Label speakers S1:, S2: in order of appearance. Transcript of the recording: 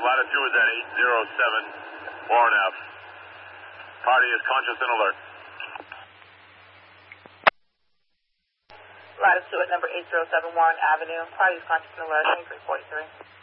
S1: latitude is at 807 Warren F. Party is conscious and alert.
S2: Latitude number 807 Warren Avenue. Party is conscious and alert. 2343.